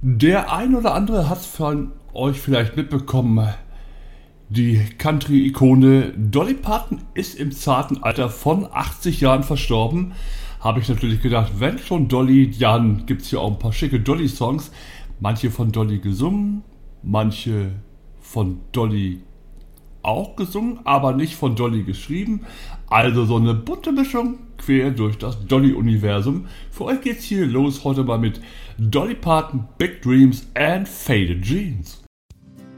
Der ein oder andere hat von euch vielleicht mitbekommen. Die Country-Ikone Dolly Parton ist im zarten Alter von 80 Jahren verstorben. Habe ich natürlich gedacht, wenn schon Dolly, dann gibt es hier auch ein paar schicke Dolly-Songs. Manche von Dolly gesungen, manche von Dolly auch gesungen, aber nicht von Dolly geschrieben. Also so eine bunte Mischung quer durch das Dolly-Universum. Für euch geht's hier los heute mal mit Dolly Parton, Big Dreams and Faded Jeans.